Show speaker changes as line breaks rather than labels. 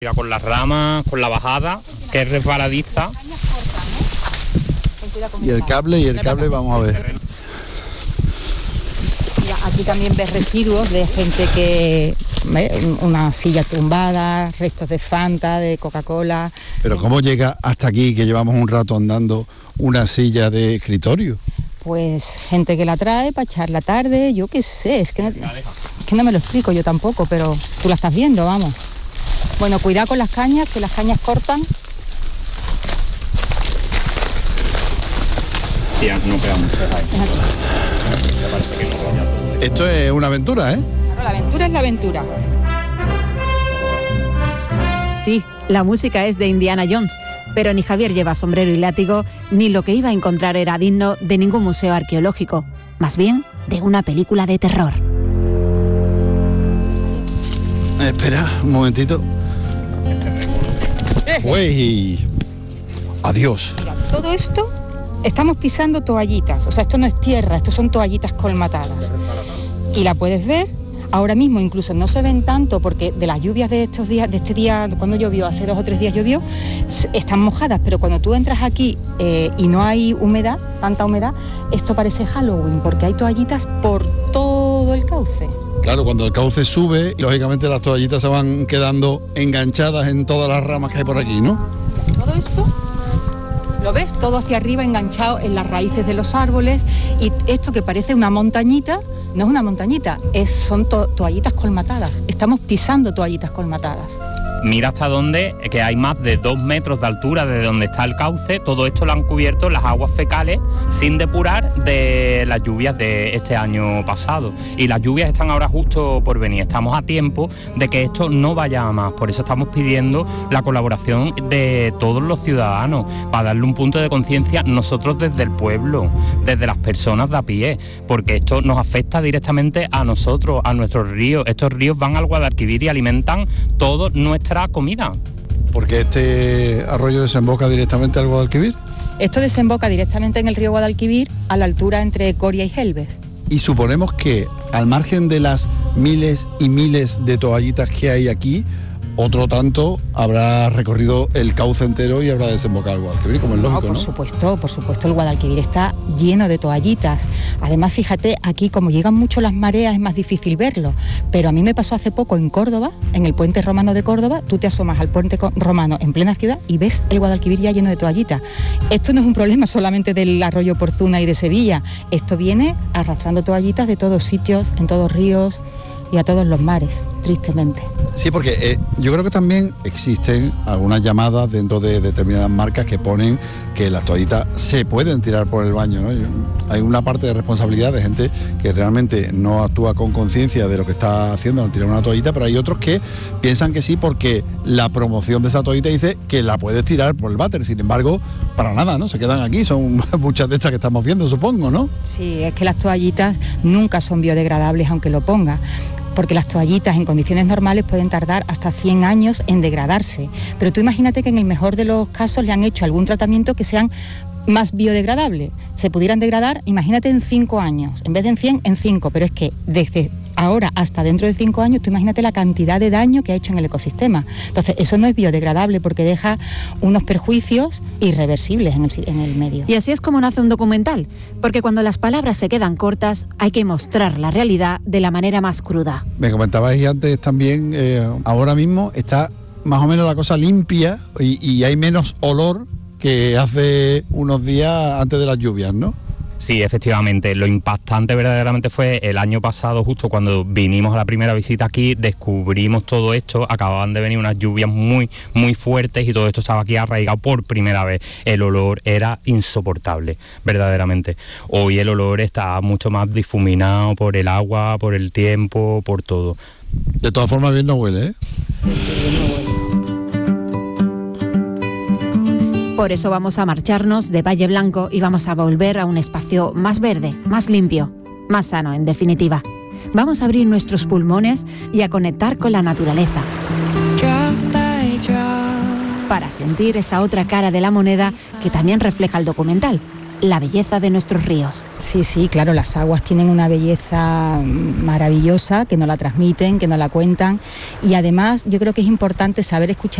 Con las ramas, con la bajada, que es resbaladiza.
Y el cable, vamos a ver.
Mira, aquí también ves residuos de gente que... una silla tumbada, restos de Fanta, de Coca-Cola.
Pero ¿cómo llega hasta aquí, que llevamos un rato andando, una silla de escritorio?
Pues gente que la trae para echar la tarde, yo qué sé, es que no me lo explico yo tampoco, pero tú la estás viendo, vamos. Bueno, cuidado con las cañas, que las cañas cortan.
Sí, no pegamos.
Esto es una aventura, ¿eh?
Claro, la aventura es la aventura.
Sí, la música es de Indiana Jones, pero ni Javier lleva sombrero y látigo, ni lo que iba a encontrar era digno de ningún museo arqueológico, más bien de una película de terror.
Espera, un momentito. ¡Uy! Adiós.
Mira, todo esto, estamos pisando toallitas, o sea, esto no es tierra, esto son toallitas colmatadas. Y la puedes ver, ahora mismo incluso no se ven tanto porque de las lluvias de estos días, de este día, cuando llovió, hace 2 o 3 días llovió, están mojadas, pero cuando tú entras aquí y no hay humedad, tanta humedad, esto parece Halloween, porque hay toallitas por todo el cauce.
Claro, cuando el cauce sube, lógicamente las toallitas se van quedando enganchadas en todas las ramas que hay por aquí, ¿no?
Todo esto, ¿lo ves? Todo hacia arriba enganchado en las raíces de los árboles, y esto que parece una montañita, no es una montañita, son toallitas colmatadas. Estamos pisando toallitas colmatadas.
Mira hasta dónde, que hay más de 2 metros de altura de donde está el cauce. Todo esto lo han cubierto las aguas fecales sin depurar de las lluvias de este año pasado. Y las lluvias están ahora justo por venir. Estamos a tiempo de que esto no vaya a más. Por eso estamos pidiendo la colaboración de todos los ciudadanos, para darle un punto de conciencia nosotros desde el pueblo, desde las personas de a pie, porque esto nos afecta directamente a nosotros, a nuestros ríos. Estos ríos van al Guadalquivir y alimentan toda nuestra comida.
Porque este arroyo desemboca directamente al Guadalquivir.
Esto desemboca directamente en el río Guadalquivir a la altura entre Coria y Gelbes.
Y suponemos que al margen de las miles y miles de toallitas que hay aquí, otro tanto habrá recorrido el cauce entero y habrá desembocado al Guadalquivir, como es lógico, ¿no?
Por supuesto, el Guadalquivir está lleno de toallitas. Además, fíjate, aquí como llegan mucho las mareas es más difícil verlo, pero a mí me pasó hace poco en Córdoba, en el puente romano de Córdoba, tú te asomas al puente romano en plena ciudad y ves el Guadalquivir ya lleno de toallitas. Esto no es un problema solamente del arroyo Porzuna y de Sevilla, esto viene arrastrando toallitas de todos sitios, en todos ríos y a todos los mares, tristemente.
Sí, porque yo creo que también existen algunas llamadas dentro de determinadas marcas que ponen que las toallitas se pueden tirar por el baño, ¿no? Hay una parte de responsabilidad de gente que realmente no actúa con conciencia de lo que está haciendo al tirar una toallita, pero hay otros que piensan que sí porque la promoción de esa toallita dice que la puedes tirar por el váter. Sin embargo, para nada, ¿no? Se quedan aquí, son muchas de estas que estamos viendo, supongo, ¿no?
Sí, es que las toallitas nunca son biodegradables aunque lo ponga, porque las toallitas en condiciones normales pueden tardar hasta 100 años en degradarse. Pero tú imagínate que en el mejor de los casos le han hecho algún tratamiento que sean más biodegradables. Se pudieran degradar, imagínate, en 5 años, en vez de en 100, en 5. Pero es que desde ahora hasta dentro de 5 años, tú imagínate la cantidad de daño que ha hecho en el ecosistema. Entonces, eso no es biodegradable porque deja unos perjuicios irreversibles en el medio.
Y así es como nace un documental, porque cuando las palabras se quedan cortas, hay que mostrar la realidad de la manera más cruda.
Me comentabais antes también, ahora mismo está más o menos la cosa limpia y hay menos olor que hace unos días antes de las lluvias, ¿no?
Sí, efectivamente. Lo impactante verdaderamente fue el año pasado, justo cuando vinimos a la primera visita aquí, descubrimos todo esto, acababan de venir unas lluvias muy, muy fuertes y todo esto estaba aquí arraigado por primera vez. El olor era insoportable, verdaderamente. Hoy el olor está mucho más difuminado por el agua, por el tiempo, por todo.
De todas formas, bien no huele, ¿eh?
Sí, bien no huele.
Por eso vamos a marcharnos de Valle Blanco y vamos a volver a un espacio más verde, más limpio, más sano, en definitiva. Vamos a abrir nuestros pulmones y a conectar con la naturaleza. Para sentir esa otra cara de la moneda que también refleja el documental, la belleza de nuestros ríos.
Sí, claro, las aguas tienen una belleza maravillosa, que nos la transmiten, que nos la cuentan, y además yo creo que es importante saber escuchar